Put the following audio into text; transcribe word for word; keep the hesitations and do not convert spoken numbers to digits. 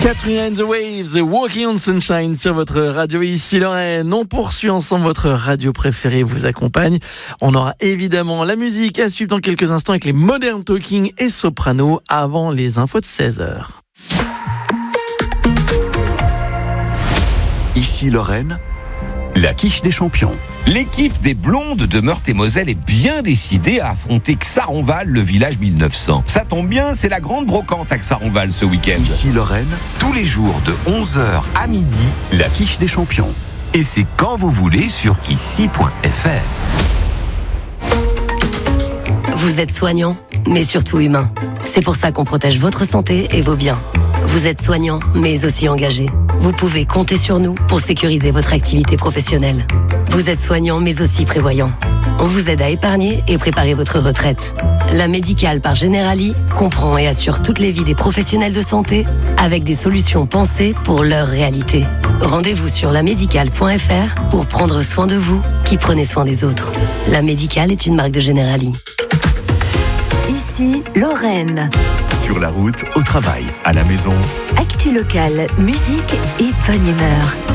Katrina and the Waves, Walking on Sunshine sur votre radio ici Lorraine. On poursuit ensemble, votre radio préférée vous accompagne. On aura évidemment la musique à suivre dans quelques instants avec les Modern Talking et Soprano avant les infos de seize heures. Ici Lorraine, la quiche des champions. L'équipe des Blondes de Meurthe-et-Moselle est bien décidée à affronter Xaronval, le village mille neuf cents. Ça tombe bien, c'est la grande brocante à Xaronval ce week-end. Ici Lorraine, tous les jours de onze heures à midi, la quiche des champions. Et c'est quand vous voulez sur ici point f r. Vous êtes soignant, mais surtout humain. C'est pour ça qu'on protège votre santé et vos biens. Vous êtes soignant, mais aussi engagé. Vous pouvez compter sur nous pour sécuriser votre activité professionnelle. Vous êtes soignant, mais aussi prévoyant. On vous aide à épargner et préparer votre retraite. La Médicale par Generali comprend et assure toutes les vies des professionnels de santé avec des solutions pensées pour leur réalité. Rendez-vous sur la médicale point f r pour prendre soin de vous qui prenez soin des autres. La Médicale est une marque de Generali. Ici, Lorraine. Sur la route, au travail, à la maison. Actu locale, musique et bonne humeur.